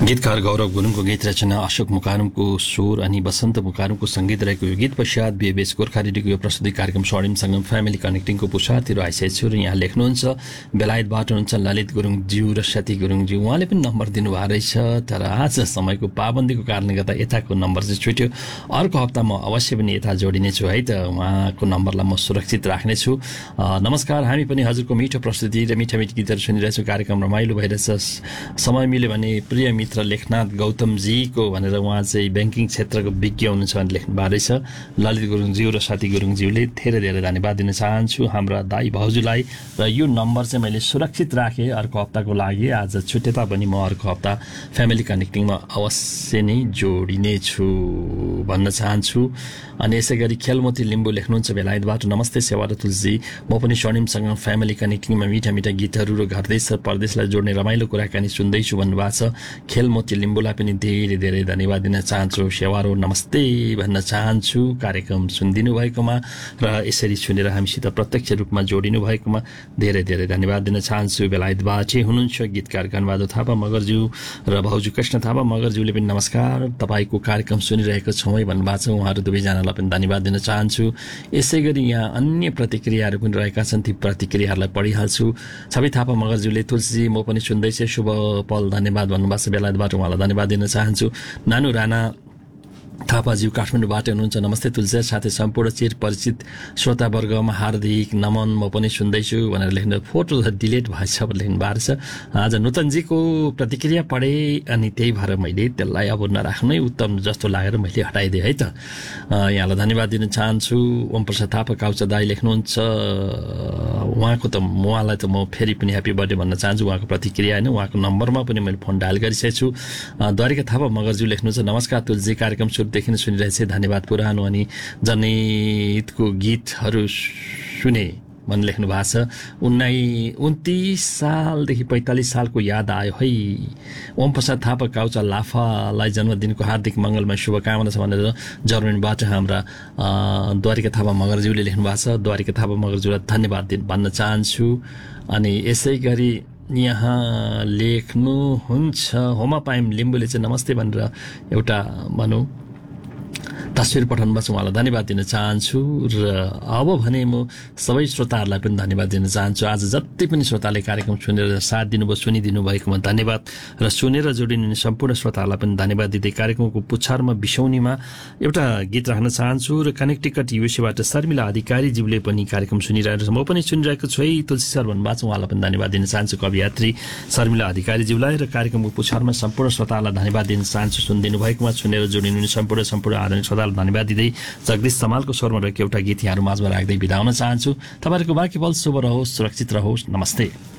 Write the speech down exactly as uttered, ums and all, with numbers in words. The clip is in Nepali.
गीतकार गौरव गुरुङको गीत रचना, अशोक मुकारुङको स्वर अनि बसन्त मुकारुङको सङ्गीत रहेको यो गीत पश्चात बिएबेस गोर्खा रेडियोको यो प्रस्तुति कार्यक्रम स्वर्णिमसँग फ्यामिली कनेक्टिङको पुछारतिर आइसकेको छु र यहाँ लेख्नुहुन्छ बेलायतबाट हुनुहुन्छ ललित गुरुङज्यू र सती गुरुङज्यू। उहाँले पनि नम्बर दिनुभएको रहेछ, तर आज समयको पाबन्दीको कारणले गर्दा यताको नम्बर चाहिँ छुट्यो। अर्को हप्ता म अवश्य पनि यता जोडिनेछु है त, उहाँको नम्बरलाई म सुरक्षित राख्नेछु। नमस्कार, हामी पनि हजुरको मिठो प्रस्तुति र मिठा मिठी गीतहरू सुनिरहेछौँ। कार्यक्रम रमाइलो भइरहेछ। समय मिल्यो भने प्रिय मित्र लेखनाथ गौतमजीको भनेर उहाँ चाहिँ ब्याङ्किङ क्षेत्रको विज्ञ हुनुहुन्छ भनेर लेख्नु भएको रहेछ। ललित गुरुङज्यू र साथी गुरुङज्यूले धेरै धेरै धन्यवाद दिन चाहन्छु हाम्रा दाई भाउजूलाई। र यो नम्बर चाहिँ मैले सुरक्षित राखेँ अर्को हप्ताको लागि। आज छुट्टे तापनि म अर्को हप्ता फ्यामिली कनेक्टिङमा अवश्य नै जोडिनेछु भन्न चाहन्छु। अनि यसै गरी खेलमती लिम्बू लेख्नुहुन्छ बेलायतबाट, नमस्ते सेवा र तुलसी, म पनि स्वर्णिमसँग फ्यामिली कनेक्टिङमा मिठा मिठा गीतहरू र घरदेश र परदेशलाई जोड्ने रमाइलो कुराकानी सुन्दैछु भन्नुभएको छ। खेलमती लिम्बूलाई पनि धेरै धेरै धन्यवाद दिन चाहन्छु। सेवारो नमस्ते भन्न चाहन्छु कार्यक्रम सुनिदिनु भएकोमा र यसरी सुनेर हामीसित प्रत्यक्ष रूपमा जोडिनु भएकोमा धेरै धेरै धन्यवाद दिन चाहन्छु। बेलायतबाटै हुनुहुन्छ गीतकार गणबहादुर थापा मगरज्यू र भाउजू कृष्ण थापा मगरज्यूले पनि नमस्कार, तपाईँको कार्यक्रम सुनिरहेको छौँ है भन्नुभएको छ। उहाँहरू दुवैजनालाई पनि धन्यवाद दिन चाहन्छु। यसै गरी यहाँ अन्य प्रतिक्रियाहरू पनि रहेका छन्, ती प्रतिक्रियाहरूलाई पढिहाल्छु। सबै थापा मगरज्यूले तुलसी म पनि सुन्दैछु, शुभ पल धन्यवाद भन्नुभएको छ। बेलायतबाट उहाँलाई धन्यवाद दिन चाहन्छु। नानु राणा थापाज्यू काठमाडौँबाट हुनुहुन्छ, नमस्ते तुलसी, साथै सम्पूर्ण चिर परिचित श्रोतावर्गमा हार्दिक नमन, म पनि सुन्दैछु भनेर लेख्नु। फोटो डिलिट भएछ भनेर लेख्नु भएको छ। आज नूतनजीको प्रतिक्रिया पढेँ अनि त्यही भएर मैले त्यसलाई अब नराख्नै उत्तम जस्तो लागेर मैले हटाइदिएँ है त। यहाँलाई धन्यवाद दिन चाहन्छु। ओमप्रसाद थापा काउचा दाई लेख्नुहुन्छ, उहाँको त उहाँलाई त म फेरि पनि ह्याप्पी बर्थडे भन्न चाहन्छु। उहाँको प्रतिक्रिया होइन, उहाँको नम्बरमा पनि मैले फोन डायल गरिसकेको छु। द्वारिका थापा मगरज्यू लेख्नुहुन्छ, नमस्कार तुलसी, कार्यक्रम सुरुदेखि नै सुनिरहेछ, धन्यवाद। पुरानो अनि जनहितको गीतहरू सुने भन्ने लेख्नु भएको छ। उन्नाइ उन्तिस सालदेखि पैँतालिस सालको याद आयो है। ओमप्रसाद थापा काउचा लाफालाई जन्मदिनको हार्दिक मङ्गलमय शुभकामना छ भनेर जर्मनीबाट हाम्रा द्वारिका थापा मगरज्यूले लेख्नु भएको छ। द्वारिका थापा मगरज्यूलाई धन्यवाद दिन भन्न चाहन्छु। अनि यसै गरी यहाँ लेख्नुहुन्छ होमा पाइम लिम्बूले चाहिँ नमस्ते भनेर एउटा भनौँ तस्विर पठाउनु भएको छ, उहाँलाई धन्यवाद दिन चाहन्छु। र अब भने म सबै श्रोताहरूलाई पनि धन्यवाद दिन चाहन्छु। आज जति पनि श्रोताले कार्यक्रम सुनेर साथ दिनुभयो, सुनिदिनु भएकोमा धन्यवाद। र सुनेर जोडिने सम्पूर्ण श्रोताहरूलाई पनि धन्यवाद दिँदै कार्यक्रमको पुछारमा बिसौनीमा एउटा गीत राख्न चाहन्छु। र कनेक्टिकट युएसएबाट शर्मिला अधिकारीज्यूले पनि कार्यक्रम सुनिरहेको छ, म पनि सुनिरहेको छु है तुलसी सर भन्नुभएको छ, उहाँलाई पनि धन्यवाद दिन चाहन्छु कवियात्री शर्मिला अधिकारीज्यूलाई। र कार्यक्रमको पुछारमा सम्पूर्ण श्रोतालाई धन्यवाद दिन चाहन्छु सुनिदिनु भएकोमा। सुनेर जोडिनु सम्पूर्ण सम्पूर्ण आदरणीय श्रोतालाई धन्यवाद दिँदै जगदीश समालको स्वरमा रहेको एउटा गीत यहाँहरू माझमा राख्दै बिदा हुन चाहन्छु। तपाईँहरूको बाँकी पल शुभ रहोस्, सुरक्षित रहोस्। नमस्ते।